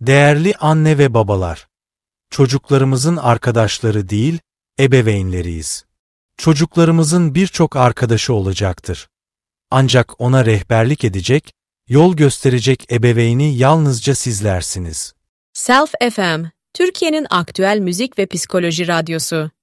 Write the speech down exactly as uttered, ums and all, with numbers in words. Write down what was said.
Değerli anne ve babalar, çocuklarımızın arkadaşları değil, ebeveynleriyiz. Çocuklarımızın birçok arkadaşı olacaktır. Ancak ona rehberlik edecek, yol gösterecek ebeveyni yalnızca sizlersiniz. Self F M, Türkiye'nin aktüel müzik ve psikoloji radyosu.